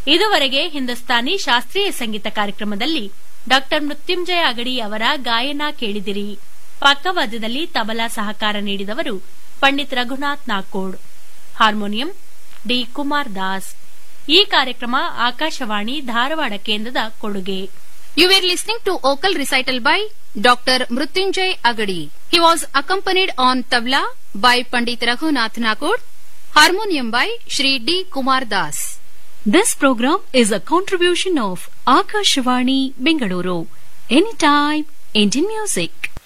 ಇದುವರೆಗೆ ಹಿಂದೂಸ್ತಾನಿ ಶಾಸ್ತ್ರೀಯ ಸಂಗೀತ ಕಾರ್ಯಕ್ರಮದಲ್ಲಿ ಡಾ ಮೃತ್ಯುಂಜಯ ಅಗಡಿ ಅವರ ಗಾಯನ ಕೇಳಿದಿರಿ. ಪಕ್ಕವಾದ್ಯದಲ್ಲಿ ತಬಲಾ ಸಹಕಾರ ನೀಡಿದವರು ಪಂಡಿತ್ ರಘುನಾಥ್ ನಾಕೋಡ್, ಹಾರ್ಮೋನಿಯಂ ಡಿ ಕುಮಾರ್ ದಾಸ್. ಈ ಕಾರ್ಯಕ್ರಮ ಆಕಾಶವಾಣಿ ಧಾರವಾಡ ಕೇಂದ್ರದ ಕೊಡುಗೆ. You were listening to vocal recital by Dr. Mrutyunjay Agadi. He was accompanied on tabla by Pandit Raghunath Nakod, harmonium by Shri D. Kumar Das. This program is a contribution of Akashvani Bengaluru. Anytime, Indian music.